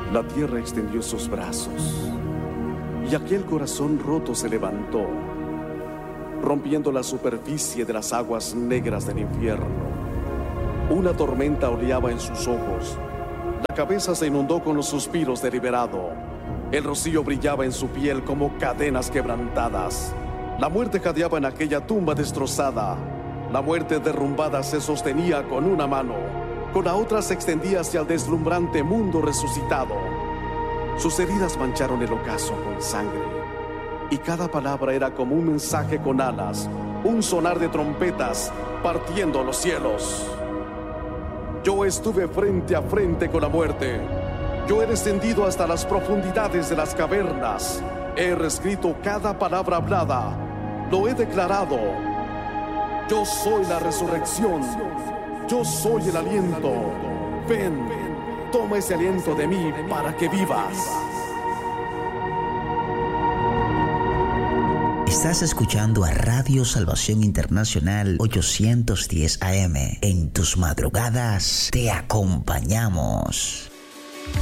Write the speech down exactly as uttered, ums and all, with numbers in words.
La tierra extendió sus brazos y aquel corazón roto se levantó, rompiendo la superficie de las aguas negras del infierno. Una tormenta oleaba en sus ojos. La cabeza se inundó con los suspiros de liberado. El rocío brillaba en su piel como cadenas quebrantadas. La muerte jadeaba en aquella tumba destrozada. La muerte derrumbada se sostenía con una mano, con la otra se extendía hacia el deslumbrante mundo resucitado. Sus heridas mancharon el ocaso con sangre, y cada palabra era como un mensaje con alas, un sonar de trompetas partiendo los cielos. Yo estuve frente a frente con la muerte. Yo he descendido hasta las profundidades de las cavernas. He reescrito cada palabra hablada. Lo he declarado. Yo soy la resurrección. Yo soy el aliento. Ven, toma ese aliento de mí para que vivas. Estás escuchando a Radio Salvación Internacional ochocientos diez A M. En tus madrugadas te acompañamos.